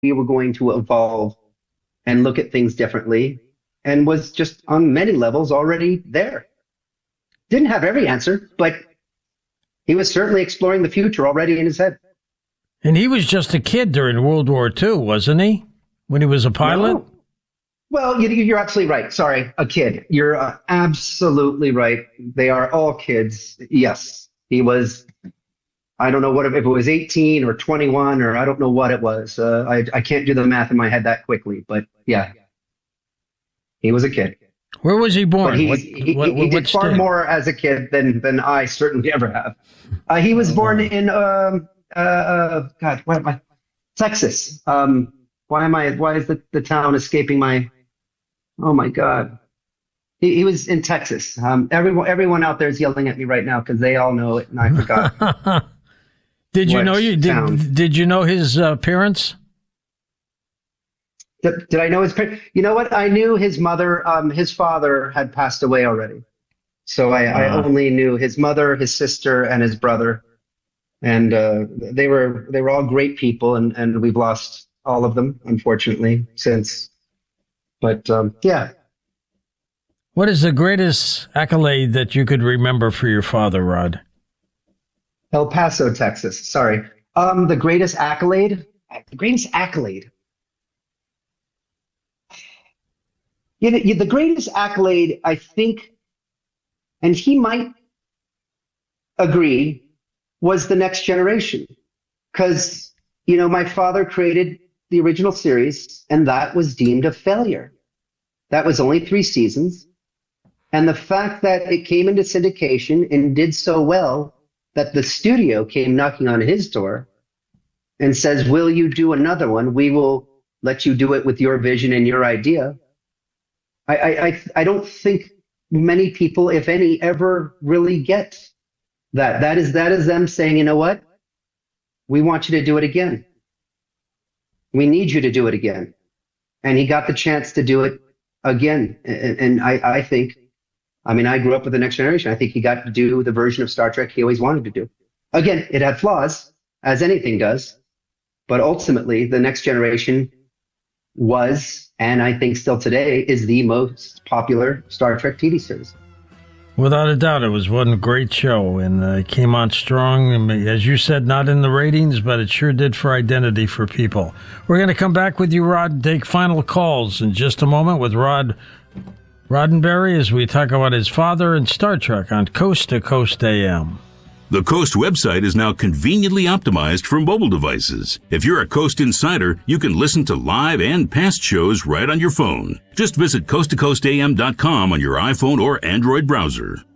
we were going to evolve and look at things differently, and was just on many levels already there. Didn't have every answer, but he was certainly exploring the future already in his head. And he was just a kid during World War II, wasn't he? When he was a pilot? No. Well, you're absolutely right. Sorry, a kid. You're absolutely right. They are all kids. Yes, he was. I don't know if it was 18 or 21 or I don't know what it was. I can't do the math in my head that quickly, but yeah, he was a kid. Where was he born? But he did far more as a kid than I certainly ever have. He was born in Texas. Why is the town escaping my? Oh my God. He was in Texas. Everyone out there is yelling at me right now because they all know it and I forgot. Did you know his parents? Did I know his parents? You know what? I knew his mother. His father had passed away already, so I only knew his mother, his sister, and his brother, and they were all great people, and we've lost all of them unfortunately since. But yeah. What is the greatest accolade that you could remember for your father, Rod? El Paso, Texas. Sorry. The greatest accolade? The greatest accolade. The greatest accolade, I think, and he might agree, was The Next Generation. Because, my father created the original series, and that was deemed a failure. That was only 3 seasons. And the fact that it came into syndication and did so well that the studio came knocking on his door and says, will you do another one? We will let you do it with your vision and your idea. I don't think many people, if any, ever really get that. That is them saying, you know what? We want you to do it again. We need you to do it again. And he got the chance to do it again. And I think, I grew up with The Next Generation. I think he got to do the version of Star Trek he always wanted to do. Again, it had flaws, as anything does. But ultimately, The Next Generation was, and I think still today, is the most popular Star Trek TV series. Without a doubt, it was one great show, and it came on strong. As you said, not in the ratings, but it sure did for identity for people. We're going to come back with you, Rod, and take final calls in just a moment with Rod Roddenberry as we talk about his father and Star Trek on Coast to Coast AM. The Coast website is now conveniently optimized for mobile devices. If you're a Coast insider, you can listen to live and past shows right on your phone. Just visit coasttocoastam.com on your iPhone or Android browser.